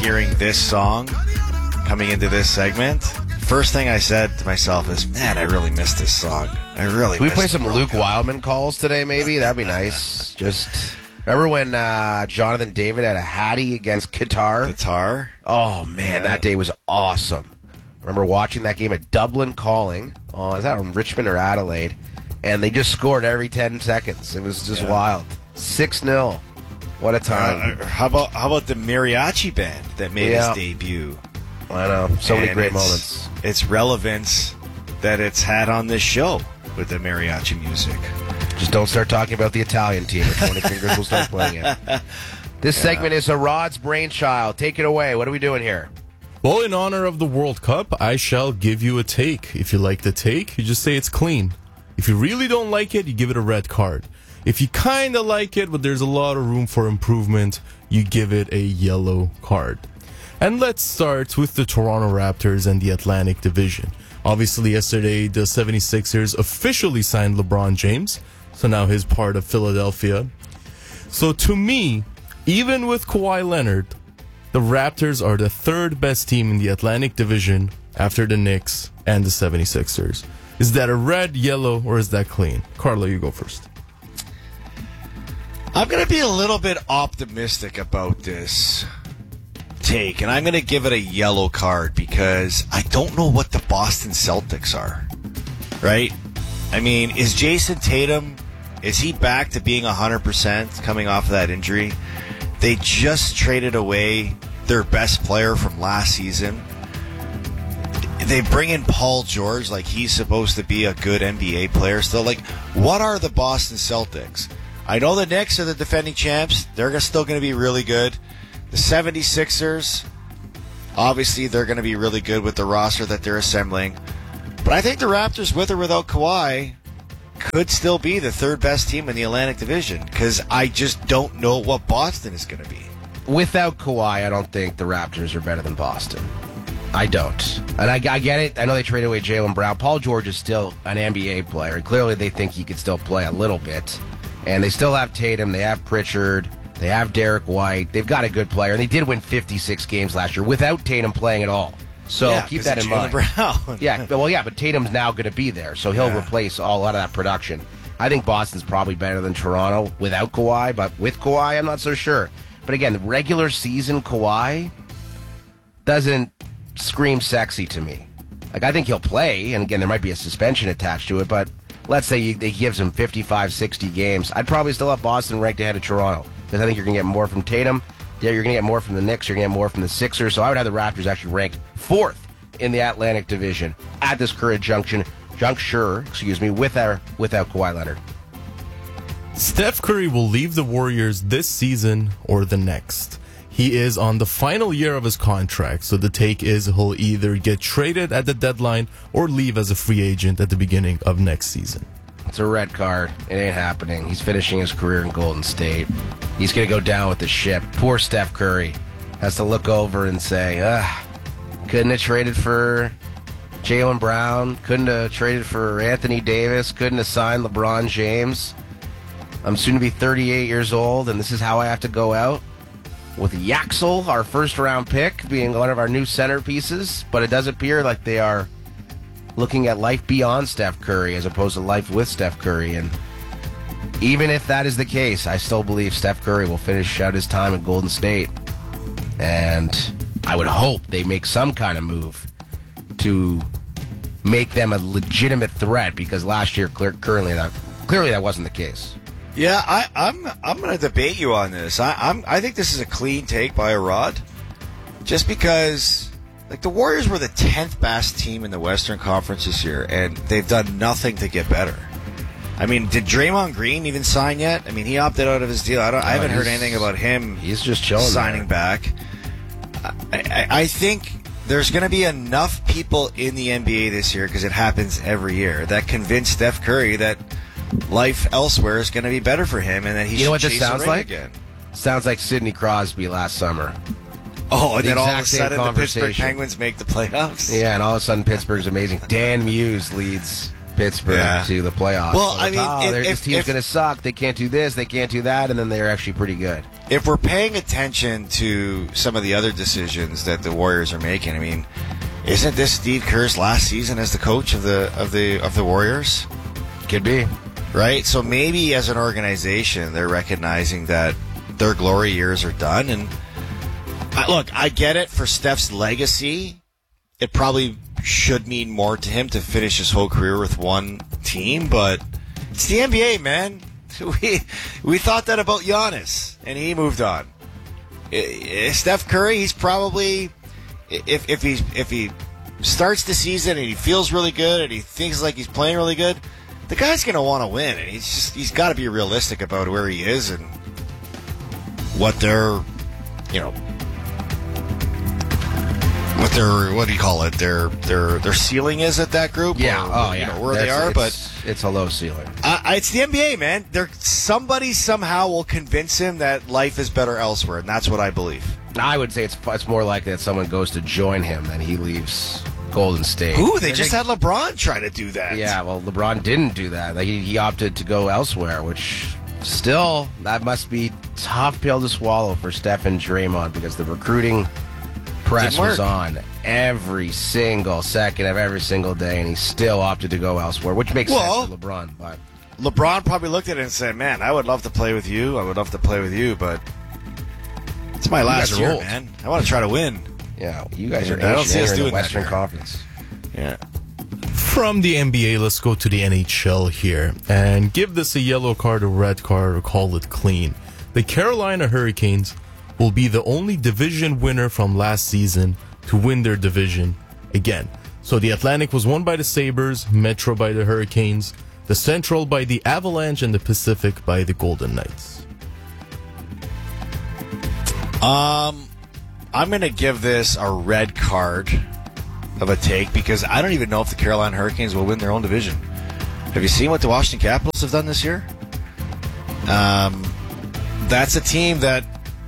hearing this song coming into this segment, first thing I said to myself is, man, I really miss this song. Can we play some Luke Wildman calls today, maybe? That'd be nice. Just remember when Jonathan David had a Hattie against Qatar? Oh, man, That day was awesome. Remember watching that game at Dublin calling. Oh, is that in Richmond or Adelaide? And they just scored every 10 seconds. It was just wild. 6-0. What a time. How about the mariachi band that made its debut? I know. So many great moments. It's relevance that it's had on this show with the mariachi music. Just don't start talking about the Italian team. If 20 Fingers will start playing it. This segment is a Rod's brainchild. Take it away. What are we doing here? Well, in honor of the World Cup, I shall give you a take. If you like the take, you just say it's clean. If you really don't like it, you give it a red card. If you kind of like it, but there's a lot of room for improvement, you give it a yellow card. And let's start with the Toronto Raptors and the Atlantic Division. Obviously, yesterday, the 76ers officially signed LeBron James, so now he's part of Philadelphia. So to me, even with Kawhi Leonard, the Raptors are the third best team in the Atlantic Division after the Knicks and the 76ers. Is that a red, yellow, or is that clean? Carlo, you go first. I'm going to be a little bit optimistic about this take, and I'm going to give it a yellow card because I don't know what the Boston Celtics are, right? I mean, is Jason Tatum, is he back to being 100% coming off of that injury? They just traded away their best player from last season. They bring in Paul George like he's supposed to be a good NBA player still. Like, what are the Boston Celtics? I know the Knicks are the defending champs. They're still going to be really good. The 76ers, obviously, they're going to be really good with the roster that they're assembling. But I think the Raptors, with or without Kawhi, could still be the third best team in the Atlantic Division because I just don't know what Boston is going to be. Without Kawhi, I don't think the Raptors are better than Boston. I don't. And I get it. I know they traded away Jaylen Brown. Paul George is still an NBA player, and clearly they think he could still play a little bit. And they still have Tatum. They have Pritchard. They have Derek White. They've got a good player. And they did win 56 games last year without Tatum playing at all. So keep that in mind. Brown. But Tatum's now going to be there, so he'll replace a lot of that production. I think Boston's probably better than Toronto without Kawhi, but with Kawhi, I'm not so sure. But again, the regular season Kawhi doesn't scream sexy to me. Like, I think he'll play, and again, there might be a suspension attached to it, but let's say he gives him 55, 60 games. I'd probably still have Boston ranked ahead of Toronto, because I think you're going to get more from Tatum. Yeah, you're going to get more from the Knicks. You're going to get more from the Sixers. So I would have the Raptors actually ranked fourth in the Atlantic Division at this current juncture, without Kawhi Leonard. Steph Curry will leave the Warriors this season or the next. He is on the final year of his contract, so the take is he'll either get traded at the deadline or leave as a free agent at the beginning of next season. It's a red card. It ain't happening. He's finishing his career in Golden State. He's going to go down with the ship. Poor Steph Curry has to look over and say, couldn't have traded for Jaylen Brown, couldn't have traded for Anthony Davis, couldn't have signed LeBron James. I'm soon to be 38 years old, and this is how I have to go out. With Yaxel, our first-round pick, being one of our new centerpieces, but it does appear like they are looking at life beyond Steph Curry as opposed to life with Steph Curry. And even if that is the case, I still believe Steph Curry will finish out his time at Golden State. And I would hope they make some kind of move to make them a legitimate threat, because last year clearly that wasn't the case. Yeah, I'm going to debate you on this. I think this is a clean take by a Rod, just because like the Warriors were the 10th best team in the Western Conference this year, and they've done nothing to get better. I mean, did Draymond Green even sign yet? I mean, he opted out of his deal. I haven't heard anything about him. He's just chilling signing back. I think there's going to be enough people in the NBA this year, because it happens every year, that convince Steph Curry that life elsewhere is going to be better for him, and that he should chase the ring again. Sounds like Sidney Crosby last summer. Oh, and then all of a sudden the Pittsburgh Penguins make the playoffs? Yeah, and all of a sudden Pittsburgh's amazing. Dan Muse leads Pittsburgh to the playoffs. Well, I mean, this team's going to suck. They can't do this, they can't do that, and then they're actually pretty good. if we're paying attention to some of the other decisions that the Warriors are making, I mean, isn't this Steve Kerr's last season as the coach of the Warriors? Could be. Right? So maybe as an organization, they're recognizing that their glory years are done. And look, I get it for Steph's legacy. It probably should mean more to him to finish his whole career with one team, but it's the NBA, man. We thought that about Giannis, and he moved on. Steph Curry, he's probably, if he starts the season and he feels really good and he thinks like he's playing really good, the guy's going to want to win, and he's got to be realistic about where he is and what their what do you call it? Their ceiling is at that group. Yeah, where they are, but it's a low ceiling. It's the NBA, man. Somebody somehow will convince him that life is better elsewhere, and that's what I believe. I would say it's more likely that someone goes to join him than he leaves Golden State. Ooh, they just had LeBron try to do that. Yeah, well, LeBron didn't do that. Like, he opted to go elsewhere, which still, that must be tough pill to swallow for Steph and Draymond, because the recruiting press was on every single second of every single day, and he still opted to go elsewhere, which makes sense for LeBron. But LeBron probably looked at it and said, "Man, I would love to play with you. I would love to play with you, but it's my last year, man. I want to try to win." Yeah, you guys are I don't see us in doing the Western that Conference. Yeah. From the NBA, let's go to the NHL here and give this a yellow card, a red card, or call it clean. The Carolina Hurricanes will be the only division winner from last season to win their division again. So the Atlantic was won by the Sabres, Metro by the Hurricanes, the Central by the Avalanche, and the Pacific by the Golden Knights. I'm going to give this a red card of a take, because I don't even know if the Carolina Hurricanes will win their own division. Have you seen what the Washington Capitals have done this year? That's a team that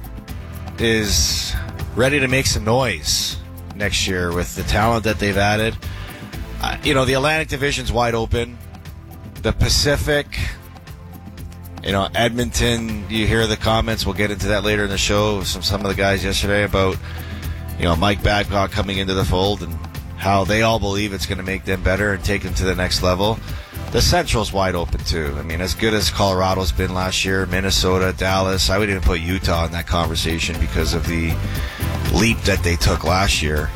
is ready to make some noise next year with the talent that they've added. The Atlantic Division's wide open. The Pacific, Edmonton, you hear the comments. We'll get into that later in the show. Some of the guys yesterday about, Mike Babcock coming into the fold and how they all believe it's going to make them better and take them to the next level. The Central's wide open, too. I mean, as good as Colorado's been last year, Minnesota, Dallas, I would even put Utah in that conversation because of the leap that they took last year.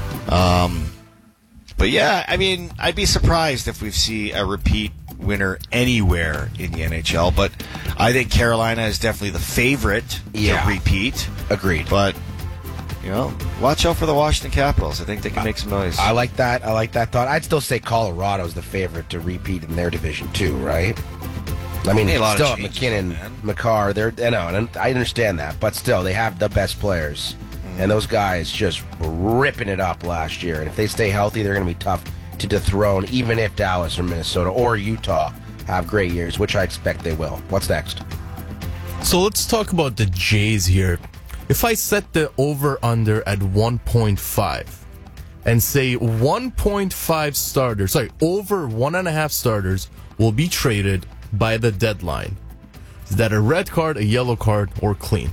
But yeah, I mean, I'd be surprised if we see a repeat winner anywhere in the NHL. But I think Carolina is definitely the favorite to repeat. Agreed. But, watch out for the Washington Capitals. I think they can make some noise. I like that. I like that thought. I'd still say Colorado's the favorite to repeat in their division too, right? I mean, still McKinnon, Makar, and I understand that, but still, they have the best players. And those guys just ripping it up last year. And if they stay healthy, they're going to be tough to dethrone, even if Dallas or Minnesota or Utah have great years, which I expect they will. What's next? So let's talk about the Jays here. If I set the over-under at 1.5 and say 1.5 starters, over 1.5 starters will be traded by the deadline, is that a red card, a yellow card, or clean?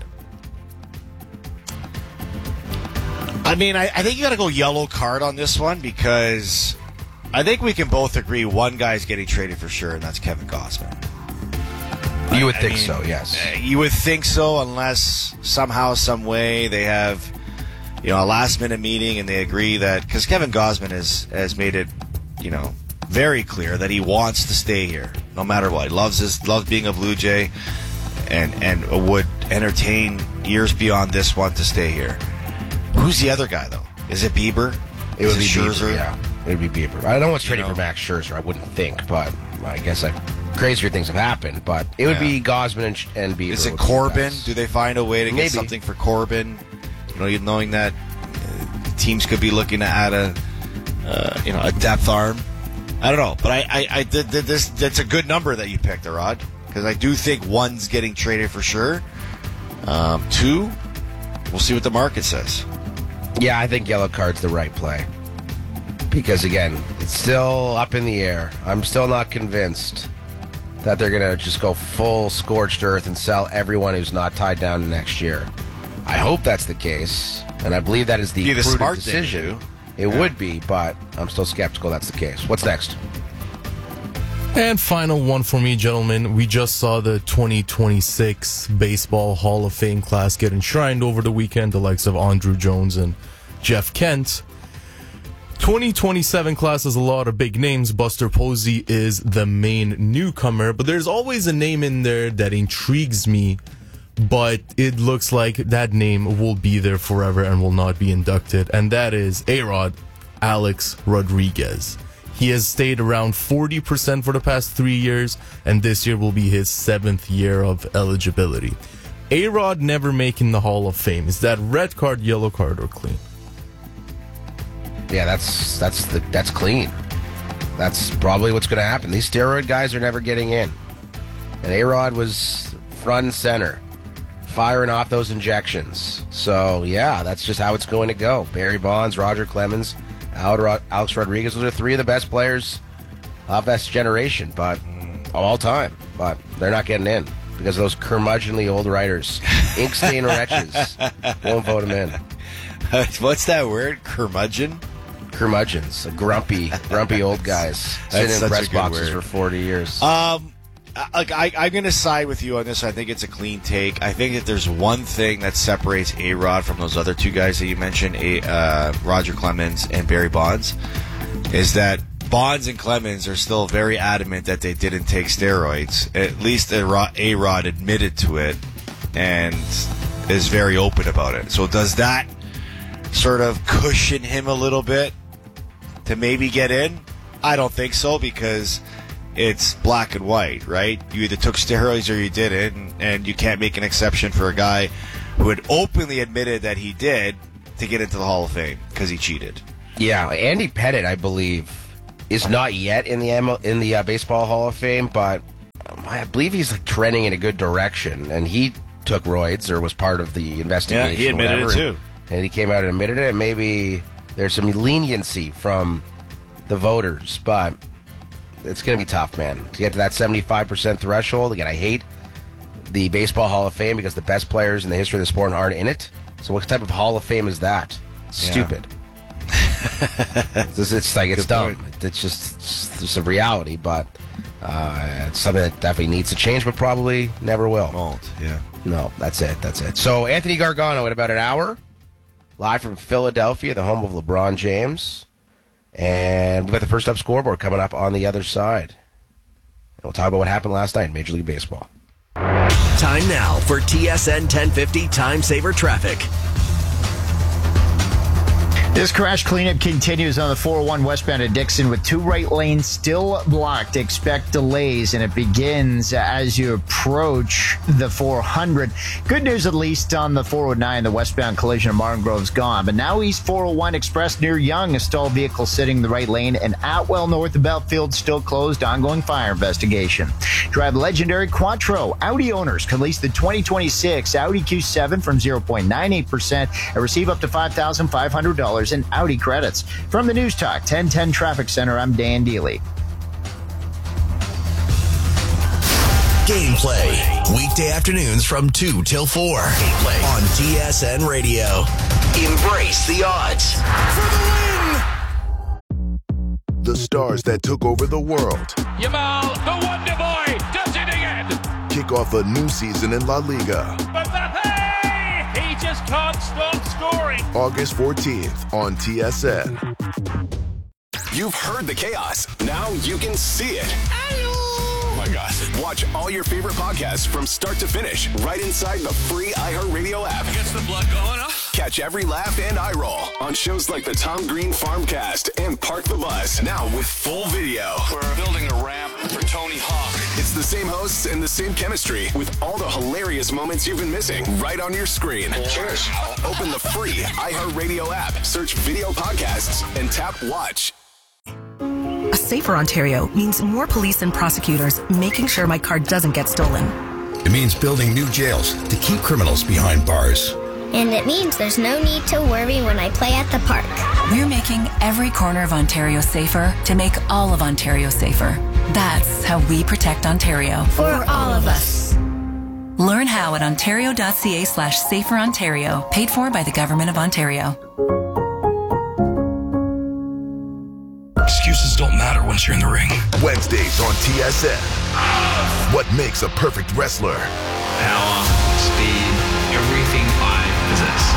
I mean, I think you got to go yellow card on this one, because I think we can both agree one guy's getting traded for sure, and that's Kevin Gausman. You would think so, yes. You would think so, unless somehow, some way they have, a last-minute meeting and they agree that, because Kevin Gausman has made it, very clear that he wants to stay here, no matter what. He loves being a Blue Jay, and would entertain years beyond this one to stay here. Who's the other guy, though? Is it Bieber? It would be Scherzer? Bieber, yeah. It would be Bieber. I don't know what's trading for Max Scherzer, I wouldn't think, but I guess crazier things have happened. But it would be Gausman and Bieber. Is it Corbin? Do they find a way to get something for Corbin? Knowing that teams could be looking to add a depth arm. I don't know, but I did this. That's a good number that you picked, Arad, because I do think one's getting traded for sure. Two, we'll see what the market says. Yeah, I think yellow card's the right play. Because, again, it's still up in the air. I'm still not convinced that they're going to just go full scorched earth and sell everyone who's not tied down to next year. I hope that's the case, and I believe that is the prudent smart decision. It would be, but I'm still skeptical that's the case. What's next? And final one for me, gentlemen. We just saw the 2026 Baseball Hall of Fame class get enshrined over the weekend, the likes of Andruw Jones and Jeff Kent. 2027 class has a lot of big names. Buster Posey is the main newcomer, but there's always a name in there that intrigues me, but it looks like that name will be there forever and will not be inducted, and that is A-Rod Alex Rodriguez. He has stayed around 40% for the past 3 years, and this year will be his 7th year of eligibility. A-Rod never making the Hall of Fame. Is that red card, yellow card, or clean? Yeah, that's clean. That's probably what's going to happen. These steroid guys are never getting in. And A-Rod was front and center, firing off those injections. So, yeah, that's just how it's going to go. Barry Bonds, Roger Clemens, Alex Rodriguez, those are 3 of the best players of this generation, but of all time. But they're not getting in because of those curmudgeonly old writers. Ink stain wretches won't vote them in. What's that word? Curmudgeon? Curmudgeons, grumpy old guys sitting in press boxes for 40 years. I'm going to side with you on this. I think it's a clean take. I think that there's one thing that separates A-Rod from those other 2 guys that you mentioned, Roger Clemens and Barry Bonds, is that Bonds and Clemens are still very adamant that they didn't take steroids. At least A-Rod admitted to it and is very open about it. So does that sort of cushion him a little bit to maybe get in? I don't think so, because it's black and white, right? You either took steroids or you didn't, and you can't make an exception for a guy who had openly admitted that he did to get into the Hall of Fame because he cheated. Yeah, Andy Pettitte, I believe, is not yet in the Baseball Hall of Fame, but I believe he's trending in a good direction, and he took roids or was part of the investigation. Yeah, he admitted it too. And he came out and admitted it, and maybe there's some leniency from the voters, but it's going to be tough, man. To get to that 75% threshold, again, I hate the Baseball Hall of Fame because the best players in the history of the sport aren't in it. So what type of Hall of Fame is that? Stupid. It's dumb. It's just a reality, but it's something that definitely needs to change, but probably never will. Won't, yeah. No, that's it. So Anthony Gargano in about an hour, live from Philadelphia, the home of LeBron James. And we've got the First Up scoreboard coming up on the other side. And we'll talk about what happened last night in Major League Baseball. Time now for TSN 1050 Time Saver Traffic. This crash cleanup continues on the 401 westbound at Dixon with 2 right lanes still blocked. Expect delays, and it begins as you approach the 400. Good news, at least, on the 409. The westbound collision of Martin Grove's gone. But now East 401 Express near Young, a stalled vehicle sitting in the right lane, and Atwell north of Belfield still closed. Ongoing fire investigation. Drive legendary Quattro. Audi owners can lease the 2026 Audi Q7 from 0.98% and receive up to $5,500 in Audi credits. From the News Talk 1010 Traffic Center, I'm Dan Dealey. Gameplay. Weekday afternoons from 2 till 4. Gameplay on TSN Radio. Embrace the odds. For the win! The stars that took over the world. Yamal, the Wonder Boy, does it again! Kick off a new season in La Liga. Mbappe! He just can't stop scoring. August 14th on TSN. You've heard the chaos. Now you can see it. Oh my God. Watch all your favorite podcasts from start to finish right inside the free iHeartRadio app. Gets the blood going, huh? Catch every laugh and eye roll on shows like the Tom Green Farmcast and Park the Bus. Now with full video. We're building a ramp for Tony Hawk. It's the same hosts and the same chemistry with all the hilarious moments you've been missing right on your screen. Cheers. Open the free iHeartRadio app, search video podcasts, and tap watch. A safer Ontario means more police and prosecutors making sure my car doesn't get stolen. It means building new jails to keep criminals behind bars. And it means there's no need to worry when I play at the park. We're making every corner of Ontario safer to make all of Ontario safer. That's how we protect Ontario. For all of us. Learn how at ontario.ca/saferontario. Paid for by the Government of Ontario. Excuses don't matter once you're in the ring. Wednesdays on TSN. What makes a perfect wrestler? Power, speed, everything I possess.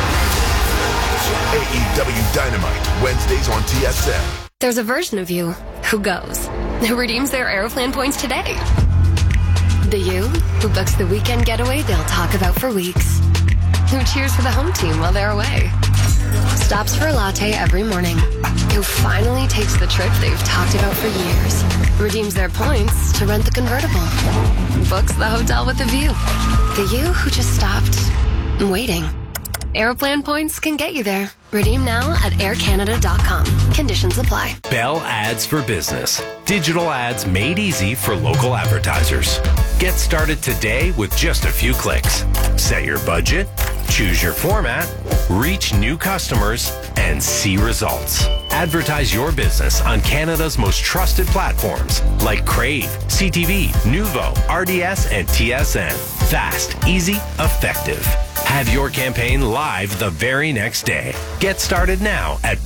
AEW Dynamite, Wednesdays on TSN. There's a version of you who goes, who redeems their Aeroplan points today. The you who books the weekend getaway they'll talk about for weeks. Who cheers for the home team while they're away. Stops for a latte every morning. Who finally takes the trip they've talked about for years. Redeems their points to rent the convertible. Books the hotel with a view. The you who just stopped waiting. Aeroplan points can get you there. Redeem now at aircanada.com. Conditions apply. Bell Ads for Business. Digital ads made easy for local advertisers. Get started today with just a few clicks. Set your budget, choose your format, reach new customers, and see results. Advertise your business on Canada's most trusted platforms like Crave, CTV, Nuvo, RDS, and TSN. Fast, easy, effective. Have your campaign live the very next day. Get started now at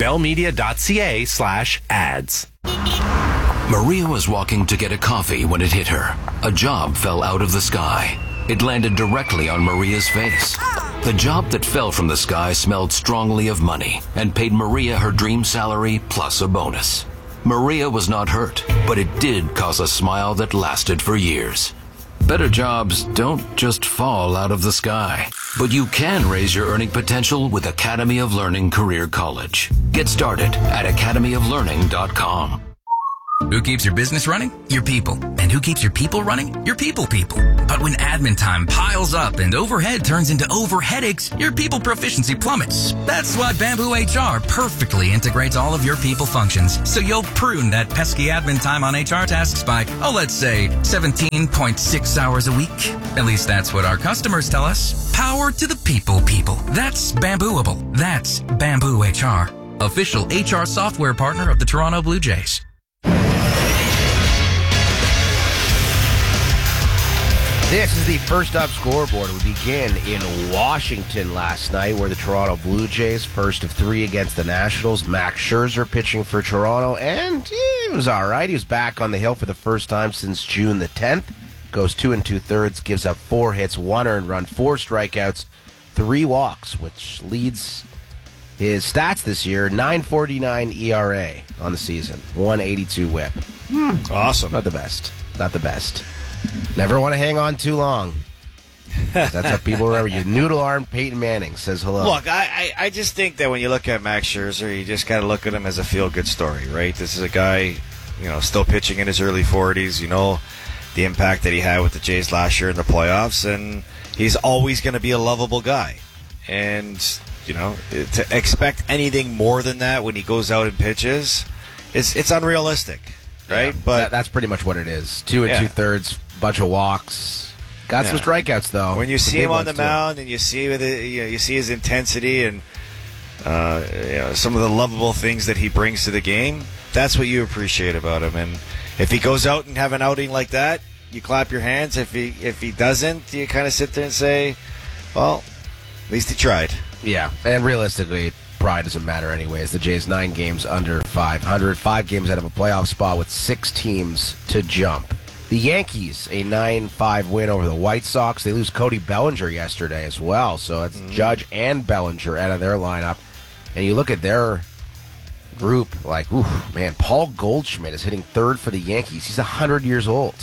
bellmedia.ca/ads. Maria was walking to get a coffee when it hit her. A job fell out of the sky. It landed directly on Maria's face. The job that fell from the sky smelled strongly of money and paid Maria her dream salary plus a bonus. Maria was not hurt, but it did cause a smile that lasted for years. Better jobs don't just fall out of the sky, but you can raise your earning potential with Academy of Learning Career College. Get started at academyoflearning.com. Who keeps your business running? Your people. And who keeps your people running? Your people. But when admin time piles up and overhead turns into overheadaches, your people proficiency plummets. That's why Bamboo HR perfectly integrates all of your people functions, so you'll prune that pesky admin time on HR tasks by, let's say, 17.6 hours a week. At least that's what our customers tell us. Power to the people. That's Bambooable. That's Bamboo HR. Official HR software partner of the Toronto Blue Jays. This is the First Up scoreboard. We begin in Washington last night, where the Toronto Blue Jays, first of 3 against the Nationals. Max Scherzer pitching for Toronto, and it was all right. He was back on the hill for the first time since June the 10th. Goes 2 2/3, gives up 4 hits, 1 earned run, 4 strikeouts, 3 walks, which leads his stats this year. 9.49 ERA on the season, 1.82 WHIP. Awesome. Not the best. Never want to hang on too long. That's how people remember you. Noodle arm Peyton Manning says hello. Look, I just think that when you look at Max Scherzer, you just got to look at him as a feel-good story, right? This is a guy, still pitching in his early 40s. The impact that he had with the Jays last year in the playoffs, and he's always going to be a lovable guy. And, to expect anything more than that when he goes out and pitches, it's unrealistic, right? Yeah, but that's pretty much what it is. 2 2/3, bunch of walks. Got some strikeouts though. When you see him on the mound and you see you see his intensity and some of the lovable things that he brings to the game, that's what you appreciate about him. And if he goes out and have an outing like that, you clap your hands. If he doesn't, you kind of sit there and say, well, at least he tried. Yeah, and realistically, pride doesn't matter anyways. The Jays 9 games under 500, 5 games out of a playoff spot with 6 teams to jump. The Yankees, a 9-5 win over the White Sox. They lose Cody Bellinger yesterday as well, so it's Judge and Bellinger out of their lineup. And you look at their group, like, ooh, man, Paul Goldschmidt is hitting 3rd for the Yankees. He's 100 years old.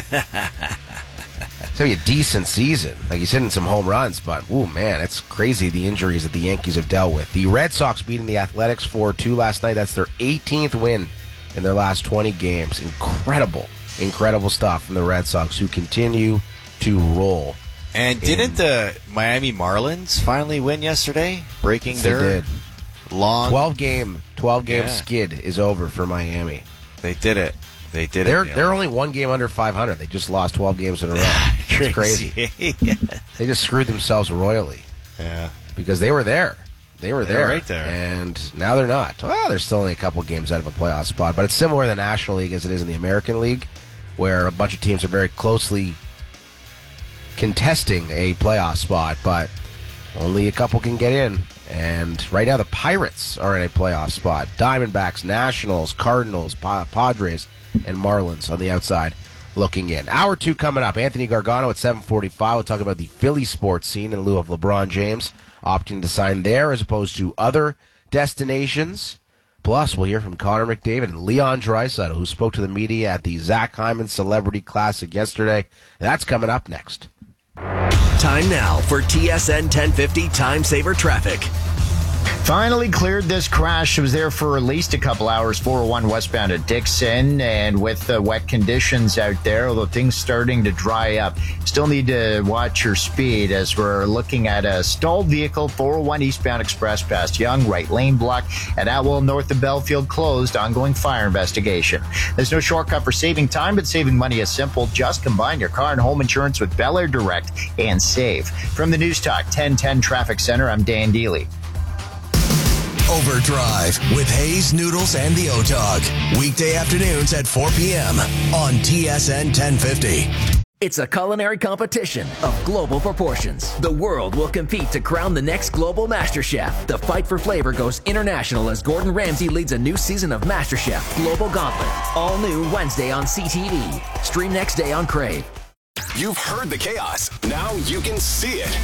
It's going to be a decent season. Like, he's hitting some home runs, but, ooh, man, it's crazy the injuries that the Yankees have dealt with. The Red Sox beating the Athletics 4-2 last night. That's their 18th win in their last 20 games. Incredible stuff from the Red Sox, who continue to roll. And didn't the Miami Marlins finally win yesterday, breaking their long 12-game skid is over for Miami. They did it. They're only 1 game under 500. They just lost 12 games in a row. It's crazy. They just screwed themselves royally. Yeah. Because they were there. They were there. Right there. And now they're not. Well, they're still only a couple games out of a playoff spot, but it's similar in the National League as it is in the American League, where a bunch of teams are very closely contesting a playoff spot, but only a couple can get in. And right now the Pirates are in a playoff spot. Diamondbacks, Nationals, Cardinals, Padres, and Marlins on the outside looking in. Hour 2 coming up. Anthony Gargano at 7:45. We'll talk about the Philly sports scene in lieu of LeBron James opting to sign there as opposed to other destinations. Plus, we'll hear from Connor McDavid and Leon Draisaitl, who spoke to the media at the Zach Hyman Celebrity Classic yesterday. That's coming up next. Time now for TSN 1050 Time Saver Traffic. Finally cleared this crash. It was there for at least a couple hours, 401 westbound at Dixon, and with the wet conditions out there, although things starting to dry up, still need to watch your speed as we're looking at a stalled vehicle, 401 eastbound express past Young, right lane block, at Atwell north of Belfield closed, ongoing fire investigation. There's no shortcut for saving time, but saving money is simple. Just combine your car and home insurance with Bel Air Direct and save. From the News Talk 1010 Traffic Center, I'm Dan Deely. Overdrive with Hayes, Noodles, and the O-Dog. Weekday afternoons at 4 p.m. on TSN 1050. It's a culinary competition of global proportions. The world will compete to crown the next global MasterChef. The fight for flavor goes international as Gordon Ramsay leads a new season of MasterChef Global Gauntlet. All new Wednesday on CTV. Stream next day on Crave. You've heard the chaos. Now you can see it.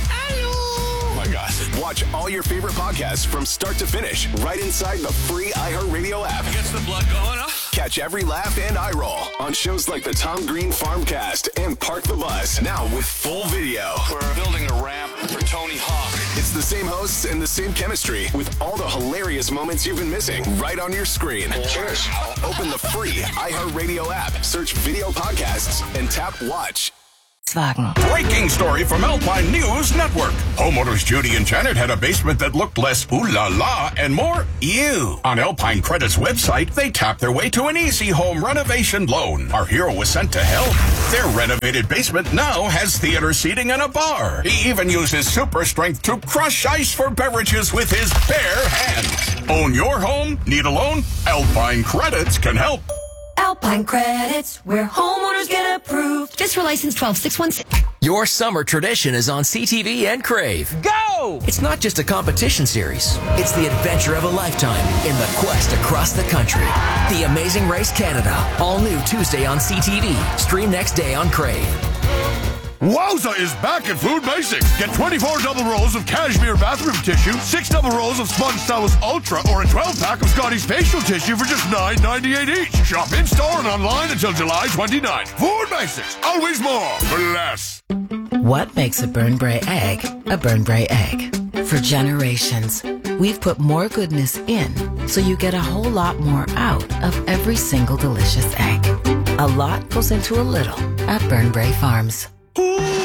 Oh my God. Watch all your favorite podcasts from start to finish right inside the free iHeartRadio app. Gets the blood going, huh? Catch every laugh and eye roll on shows like the Tom Green Farmcast and Park the Bus. Now with full video. We're building a ramp for Tony Hawk. It's the same hosts and the same chemistry with all the hilarious moments you've been missing right on your screen. Cheers. Open the free iHeartRadio app, search video podcasts, and tap watch. Breaking story from Alpine News Network. Homeowners Judy and Janet had a basement that looked less ooh la la and more ew. On Alpine Credit's website, they tapped their way to an easy home renovation loan. Our hero was sent to help. Their renovated basement now has theater seating and a bar. He even uses super strength to crush ice for beverages with his bare hands. Own your home? Need a loan? Alpine Credits can help. Alpine Credits, where homeowners get approved. Just for license 12616. Your summer tradition is on CTV and Crave. Go! It's not just a competition series. It's the adventure of a lifetime in the quest across the country. The Amazing Race Canada. All new Tuesday on CTV. Stream next day on Crave. Wowza is back at Food Basics. Get 24 double rolls of cashmere bathroom tissue, 6 double rolls of Sponge Stylus Ultra, or a 12-pack of Scotty's facial tissue for just $9.98 each. Shop in-store and online until July 29th. Food Basics. Always more for less. What makes a Burn Bray egg a Burn Bray egg? For generations, we've put more goodness in so you get a whole lot more out of every single delicious egg. A lot goes into a little at Burn Bray Farms.